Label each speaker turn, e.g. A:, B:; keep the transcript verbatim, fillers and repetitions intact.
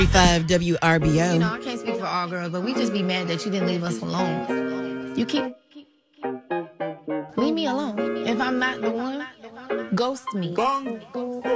A: Five W R B
B: You know,
A: O.
B: I can't speak for all girls, but we just be mad that you didn't leave us alone. You keep leave me alone. If I'm not the one, ghost me.